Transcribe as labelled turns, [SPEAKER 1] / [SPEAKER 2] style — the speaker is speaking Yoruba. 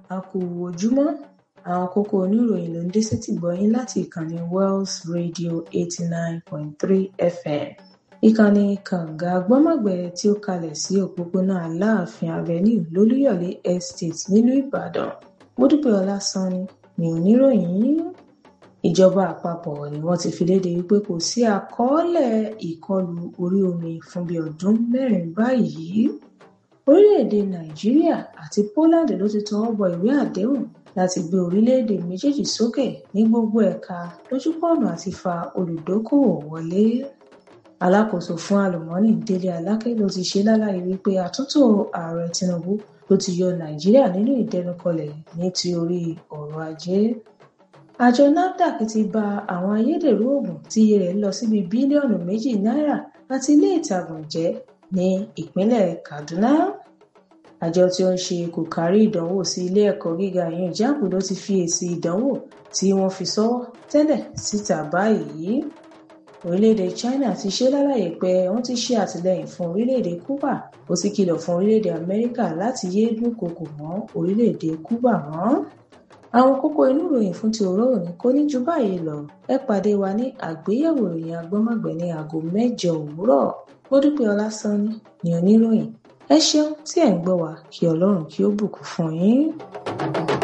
[SPEAKER 1] a kú ojúmọ́. Àwọn kókó oníròyìn ló ń dé sétí gbọ̀yìn láti ìkànnì Wells Radio 89.3 FM. Ìkànnì kànga agbọ́mọ̀gbẹ́ tí ó kalẹ̀ sí òpópónà Aláàfin Avenue lólúyọ̀lé Estate nílùú Ìbàdàn. Módúpẹ́ Ọlásànní ni oníròyìn yín. Ìjọba àpapọ̀ ni wọ́n ti fi léde wípé kò sí àkọọ́lẹ̀ ìkọlù orí omi fún bí ọdún 4 báyìí. Orílẹ̀-èdè Nàìjíríà àti Poland ló ti tọwọ́ bọ ìwé àdéhùn láti gbé orílẹ̀-èdè méjèèjì sókè ní gbogbo ẹ̀ka lójúpọ̀nà àti fa olùdókòwò wọlé. Alákòóso fún àlùmọ́ọ́nì Délé Aláké ló ti ṣe lálàyé wípé àtúntò ààrẹ Tinubu ló ti yọ Nàìjíríà nínú ìdẹnukọlẹ̀ ní ti orí ọrọ̀ ajé. Àjọ NAFDAC ti ba àwọn ayédèrú oògùn tí iye rẹ̀ lọ síbi bílíọ̀nù 2 náírà àti ilé ìtàgùn jẹ́ ní ìpínlẹ̀ Kaduna. Àjọ tí ó ń ṣe kò kárí ìdánwò sí ilé ẹ̀kọ́ gíga ìyẹn JAMB ló ti fi èsì ìdánwò tí wọ́n fi sọ́wọ́ tẹ́lẹ̀ síta báyìí. Orílẹ̀-èdè China ti ṣe lálàyé pé wọ́n ti ṣe àtìlẹ́yìn fún orílẹ̀-èdè Cuba, ó sì kìlọ̀ fún orílẹ̀-èdè Amẹ́ríkà láti yéé dúnkokò mọ́ orílẹ̀-èdè Cuba mọ́. Àwọn kókó inú ìròyìn fún ti òró òní kò ní ju báyìí lọ. Ẹ pàdé wa ní àgbéyẹ̀wò ìròyìn agbọ́mọ̀gbẹ́ ní aago 8 òwúrọ̀. Módúpẹ́ Ọlásànní ni oníròyìn. Ẹ ṣeun tí ẹ̀ ń gbọ́ wa, kí Ọlọ́run kí ó bùkún fún yín.